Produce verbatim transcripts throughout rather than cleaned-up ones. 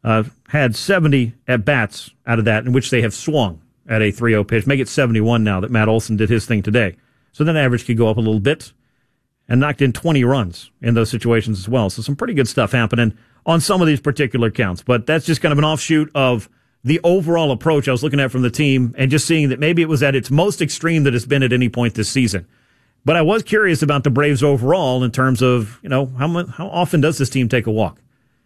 uh, had seventy at-bats out of that, in which they have swung at a three oh pitch. Make it seventy-one now that Matt Olson did his thing today. So that average could go up a little bit, and knocked in twenty runs in those situations as well. So some pretty good stuff happening on some of these particular counts. But that's just kind of an offshoot of the overall approach I was looking at from the team and just seeing that maybe it was at its most extreme that it's been at any point this season. But I was curious about the Braves overall in terms of, you know, how much, how often does this team take a walk?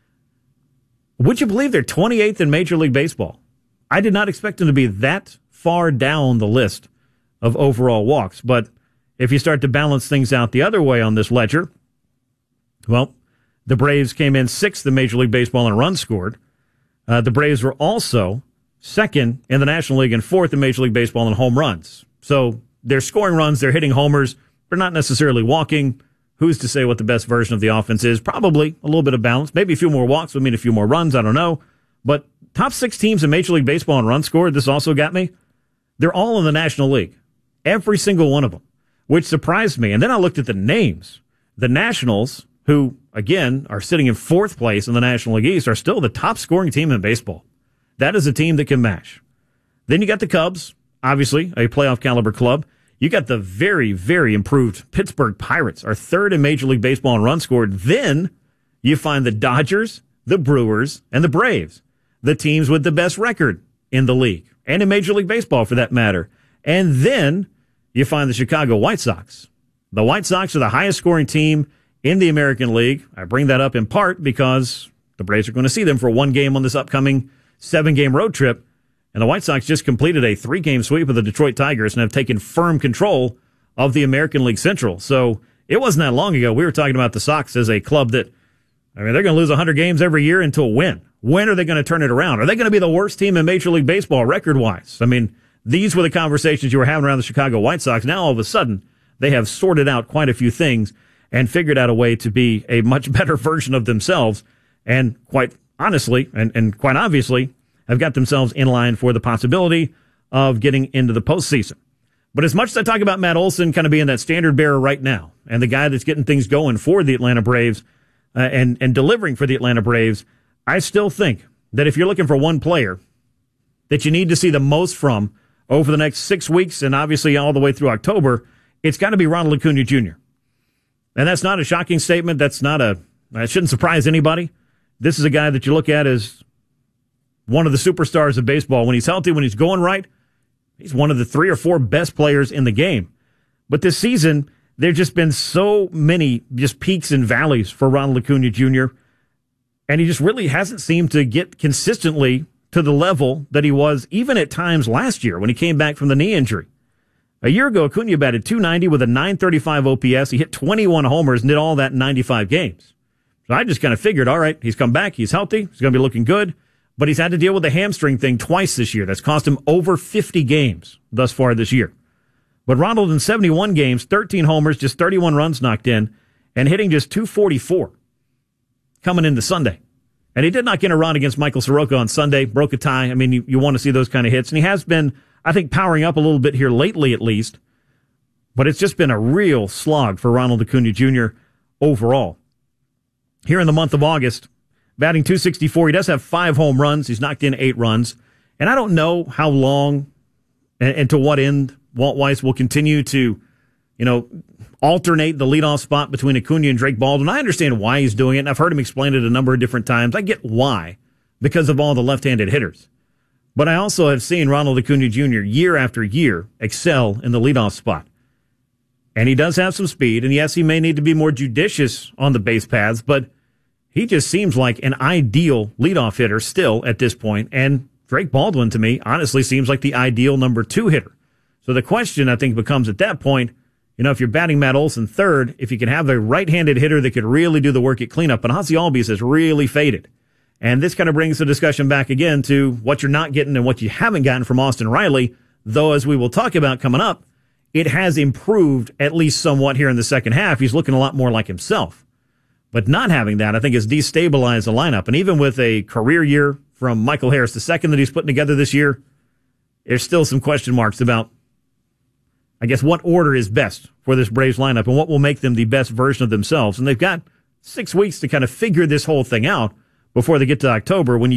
Would you believe they're twenty-eighth in Major League Baseball? I did not expect them to be that far down the list of overall walks. But if you start to balance things out the other way on this ledger, well, the Braves came in sixth in Major League Baseball in runs scored. Uh, the Braves were also second in the National League and fourth in Major League Baseball in home runs. So they're scoring runs, they're hitting homers, they're not necessarily walking. Who's to say what the best version of the offense is? Probably a little bit of balance. Maybe a few more walks would mean a few more runs. I don't know. But top six teams in Major League Baseball in runs scored, this also got me. They're all in the National League. Every single one of them, which surprised me. And then I looked at the names. The Nationals, who, again, are sitting in fourth place in the National League East, are still the top scoring team in baseball. That is a team that can mash. Then you got the Cubs, obviously, a playoff caliber club. You got the very, very improved Pittsburgh Pirates, are third in Major League Baseball in runs scored. Then you find the Dodgers, the Brewers, and the Braves, the teams with the best record in the league, and in Major League Baseball for that matter. And then you find the Chicago White Sox. The White Sox are the highest scoring team in the American League. I bring that up in part because the Braves are going to see them for one game on this upcoming seven-game road trip. And the White Sox just completed a three-game sweep of the Detroit Tigers and have taken firm control of the American League Central. So it wasn't that long ago we were talking about the Sox as a club that, I mean, they're going to lose one hundred games every year until when? When are they going to turn it around? Are they going to be the worst team in Major League Baseball record-wise? I mean, these were the conversations you were having around the Chicago White Sox. Now, all of a sudden, they have sorted out quite a few things and figured out a way to be a much better version of themselves. And quite honestly, and, and quite obviously, have got themselves in line for the possibility of getting into the postseason. But as much as I talk about Matt Olson kind of being that standard bearer right now, and the guy that's getting things going for the Atlanta Braves uh, and, and delivering for the Atlanta Braves, I still think that if you're looking for one player that you need to see the most from over the next six weeks and obviously all the way through October, it's got to be Ronald Acuna Junior And that's not a shocking statement. That's not a, it shouldn't surprise anybody. This is a guy that you look at as one of the superstars of baseball. When he's healthy, when he's going right, he's one of the three or four best players in the game. But this season, there's just been so many just peaks and valleys for Ronald Acuna Junior And he just really hasn't seemed to get consistently to the level that he was even at times last year when he came back from the knee injury. A year ago, Acuna batted two ninety with a nine thirty-five O P S. He hit twenty-one homers and did all that in ninety-five games. So I just kind of figured, all right, he's come back, he's healthy, he's going to be looking good. But he's had to deal with the hamstring thing twice this year. That's cost him over fifty games thus far this year. But Ronald in seventy-one games, thirteen homers, just thirty-one runs knocked in, and hitting just two forty-four coming into Sunday. And he did knock in a run against Michael Soroka on Sunday, broke a tie. I mean, you, you want to see those kind of hits. And he has been, I think, powering up a little bit here lately at least. But it's just been a real slog for Ronald Acuna Junior overall. Here in the month of August, batting two sixty-four, he does have five home runs. He's knocked in eight runs. And I don't know how long and, and to what end Walt Weiss will continue to, you know, alternate the leadoff spot between Acuna and Drake Baldwin. I understand why he's doing it, and I've heard him explain it a number of different times. I get why, because of all the left-handed hitters. But I also have seen Ronald Acuna Junior year after year excel in the leadoff spot. And he does have some speed, and yes, he may need to be more judicious on the base paths, but he just seems like an ideal leadoff hitter still at this point. And Drake Baldwin, to me, honestly seems like the ideal number two hitter. So the question, I think, becomes at that point, you know, if you're batting Matt Olson third, if you can have a right-handed hitter that could really do the work at cleanup, and Ozzie Albies has really faded. And this kind of brings the discussion back again to what you're not getting and what you haven't gotten from Austin Riley, though, as we will talk about coming up, it has improved at least somewhat here in the second half. He's looking a lot more like himself. But not having that, I think, has destabilized the lineup. And even with a career year from Michael Harris the second that he's putting together this year, there's still some question marks about, I guess, what order is best for this Braves lineup and what will make them the best version of themselves. And they've got six weeks to kind of figure this whole thing out before they get to October when you